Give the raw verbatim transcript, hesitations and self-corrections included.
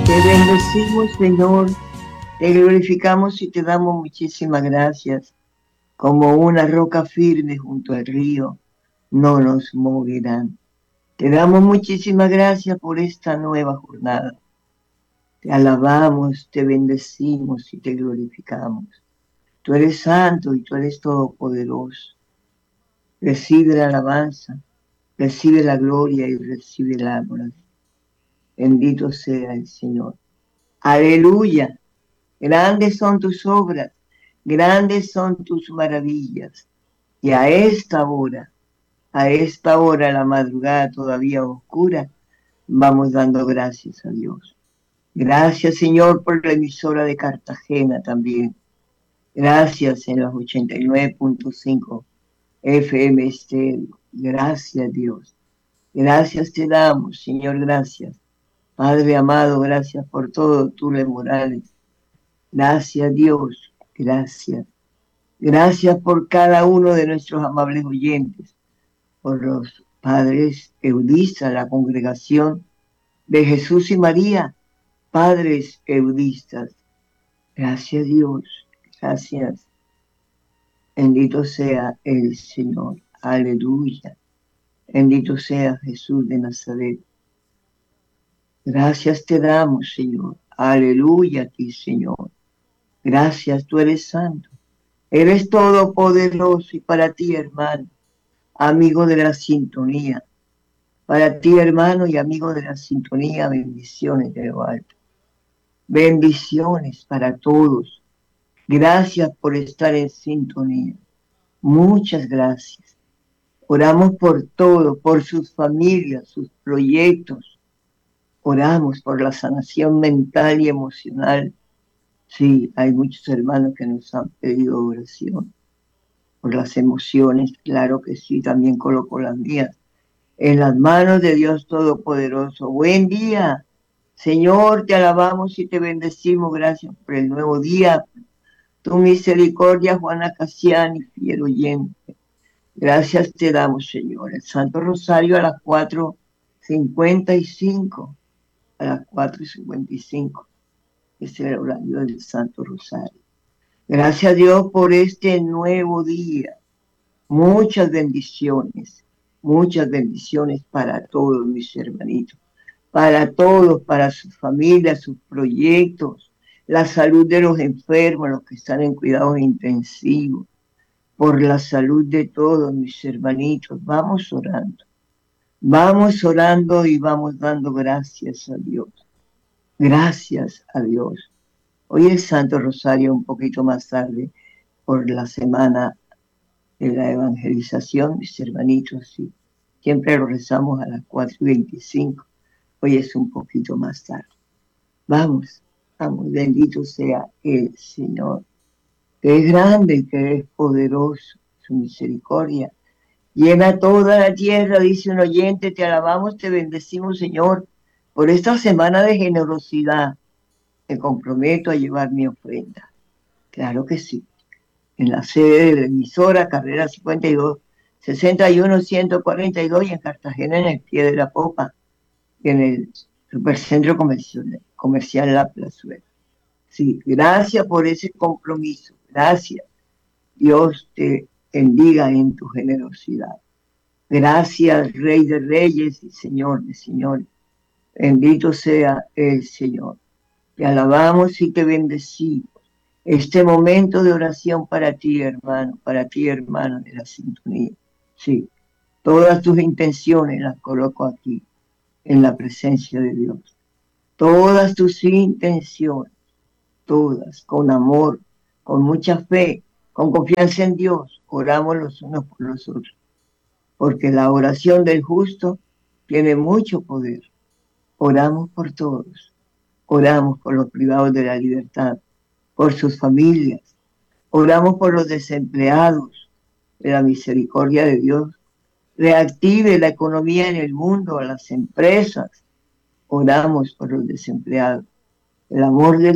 Te bendecimos, Señor, te glorificamos y te damos muchísimas gracias. Como una roca firme junto al río, no nos moverán. Te damos muchísimas gracias por esta nueva jornada. Te alabamos, te bendecimos y te glorificamos. Tú eres santo y tú eres todopoderoso. Recibe la alabanza, recibe la gloria y recibe la adoración. Bendito sea el Señor. Aleluya. Grandes son tus obras, grandes son tus maravillas. Y a esta hora, a esta hora, la madrugada todavía oscura, vamos dando gracias a Dios. Gracias, Señor, por la emisora de Cartagena también. Gracias en los ochenta y nueve punto cinco F M Estéreo. Gracias, Dios. Gracias te damos, Señor, gracias. Padre amado, gracias por todo, Tule Morales. Gracias, Dios, gracias. Gracias por cada uno de nuestros amables oyentes, por los padres eudistas, la congregación de Jesús y María, padres eudistas. Gracias, Dios, gracias. Bendito sea el Señor, aleluya. Bendito sea Jesús de Nazaret. Gracias te damos, Señor, aleluya a ti, Señor. Gracias, tú eres santo. Eres todopoderoso y para ti, hermano, amigo de la sintonía. Para ti, hermano y amigo de la sintonía, bendiciones de lo alto. Bendiciones para todos. Gracias por estar en sintonía. Muchas gracias. Oramos por todo, por sus familias, sus proyectos. Oramos por la sanación mental y emocional. Sí, hay muchos hermanos que nos han pedido oración. Por las emociones, claro que sí, también coloco las mías en las manos de Dios Todopoderoso. Buen día, Señor, te alabamos y te bendecimos. Gracias por el nuevo día, tu misericordia, Juana Casiani, fiel oyente. Gracias te damos, Señor. El Santo Rosario a las cuatro cincuenta y cinco, a las cuatro cincuenta y cinco, es el horario del Santo Rosario. Gracias a Dios por este nuevo día. Muchas bendiciones, muchas bendiciones para todos mis hermanitos, para todos, para sus familias, sus proyectos, la salud de los enfermos, los que están en cuidados intensivos, por la salud de todos mis hermanitos. Vamos orando, vamos orando y vamos dando gracias a Dios. Gracias a Dios. Hoy es Santo Rosario un poquito más tarde por la semana de la evangelización, mis hermanitos, sí. Siempre lo rezamos a las cuatro y veinticinco. Hoy es un poquito más tarde. Vamos, vamos, bendito sea el Señor, que es grande y que es poderoso, su misericordia. Llena toda la tierra, dice un oyente, te alabamos, te bendecimos, Señor, por esta semana de generosidad. Me comprometo a llevar mi ofrenda. Claro que sí. En la sede de la emisora, carrera cincuenta y dos, sesenta y uno, ciento cuarenta y dos, y en Cartagena, en el pie de la popa, y en el supercentro comercial, comercial La Plazuela. Sí, gracias por ese compromiso. Gracias. Dios te bendiga en tu generosidad. Gracias, Rey de Reyes y Señor de Señores. Bendito sea el Señor. Te alabamos y te bendecimos. Este momento de oración para ti, hermano, para ti, hermano de la sintonía. Sí, todas tus intenciones las coloco aquí, en la presencia de Dios. Todas tus intenciones, todas, con amor, con mucha fe, con confianza en Dios, oramos los unos por los otros. Porque la oración del justo tiene mucho poder. Oramos por todos. Oramos por los privados de la libertad, por sus familias. Oramos por los desempleados, de la misericordia de Dios. Reactive la economía en el mundo, a las empresas. Oramos por los desempleados. El amor de